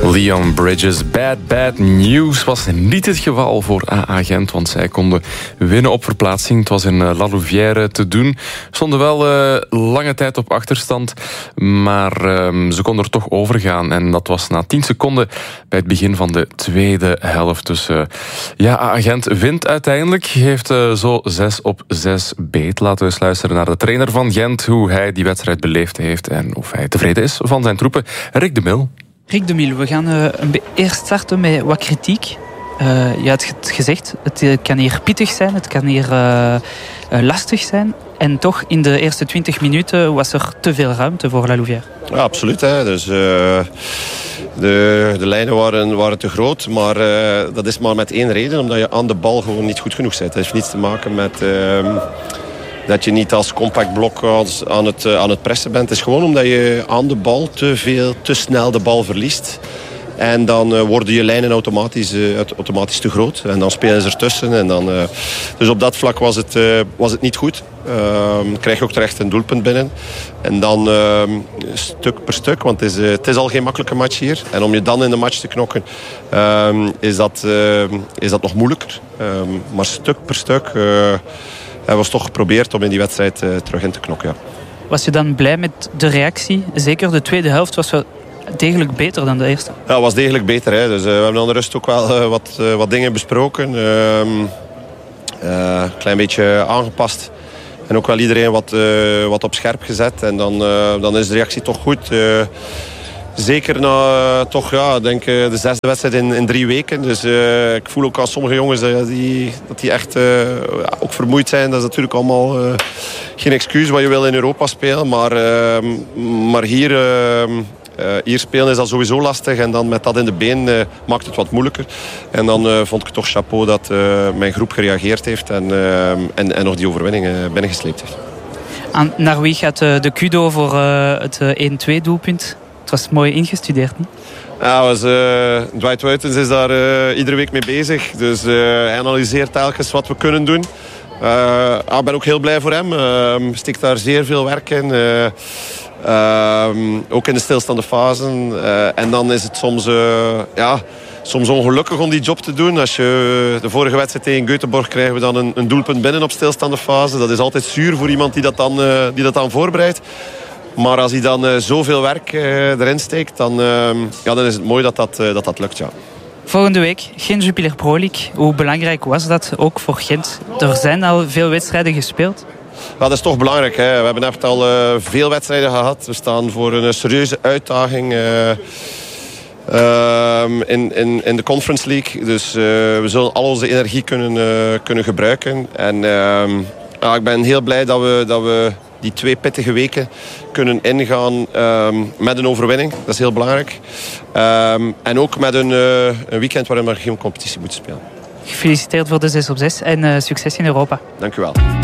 Leon Bridges, Bad News was niet het geval voor AA Gent, want zij konden winnen op verplaatsing. Het was in La Louvière te doen. Stonden wel lange tijd op achterstand, maar ze konden er toch overgaan. En dat was na 10 seconden bij het begin van de tweede helft. Dus AA Gent wint uiteindelijk, heeft zo 6-6 beet. Laten we eens luisteren naar de trainer van Gent, hoe hij die wedstrijd beleefd heeft en of hij tevreden is van zijn troepen. Rick de Mil. Rick de Mil, we gaan eerst starten met wat kritiek. Je had het gezegd, het kan hier pittig zijn, het kan hier lastig zijn. En toch, in de eerste 20 minuten was er te veel ruimte voor La Louvière. Ja, absoluut. Hè. Dus, de lijnen waren te groot, maar dat is maar met één reden. Omdat je aan de bal gewoon niet goed genoeg zit. Het heeft niets te maken met dat je niet als compact blok aan het pressen bent. Het is gewoon omdat je aan de bal te snel de bal verliest. En dan worden je lijnen automatisch te groot. En dan spelen ze ertussen. En dan, dus op dat vlak was het niet goed. Krijg je ook terecht een doelpunt binnen. En dan stuk per stuk. Want het is al geen makkelijke match hier. En om je dan in de match te knokken is dat nog moeilijker. Maar stuk per stuk hebben we toch geprobeerd om in die wedstrijd terug in te knokken. Ja. Was je dan blij met de reactie? Zeker de tweede helft was wel degelijk beter dan de eerste. Ja, het was degelijk beter. Hè. Dus, we hebben aan de rust ook wel wat dingen besproken. Klein beetje aangepast. En ook wel iedereen wat op scherp gezet. En dan is de reactie toch goed. Zeker na denk de 6e wedstrijd in 3 weken. Dus ik voel ook aan sommige jongens dat die echt ook vermoeid zijn. Dat is natuurlijk allemaal geen excuus wat je wil in Europa spelen. Maar hier spelen is dat sowieso lastig. En dan met dat in de been maakt het wat moeilijker. En dan vond ik het toch chapeau dat mijn groep gereageerd heeft. En nog die overwinning binnengesleept heeft. Naar wie gaat de kudo voor het 1-2 doelpunt? Het was mooi ingestudeerd, niet? Ja, Dwight Wuitens is daar iedere week mee bezig. Dus hij analyseert telkens wat we kunnen doen. Ik ben ook heel blij voor hem. Steekt daar zeer veel werk in. Ook in de stilstaande fasen. En dan is het soms ongelukkig om die job te doen. Als je de vorige wedstrijd tegen Göteborg krijgen we dan een doelpunt binnen op stilstaande fase. Dat is altijd zuur voor iemand die dat dan voorbereidt. Maar als hij dan zoveel werk erin steekt, dan is het mooi dat lukt. Ja. Volgende week geen Jupiler Pro League. Hoe belangrijk was dat ook voor Gent? Er zijn al veel wedstrijden gespeeld. Ja, dat is toch belangrijk. Hè. We hebben net al veel wedstrijden gehad. We staan voor een serieuze uitdaging in de Conference League. Dus we zullen al onze energie kunnen gebruiken. En ik ben heel blij dat we die 2 pittige weken kunnen ingaan met een overwinning. Dat is heel belangrijk. En ook met een weekend waarin we geen competitie moeten spelen. Gefeliciteerd voor de 6-6 en succes in Europa. Dank u wel.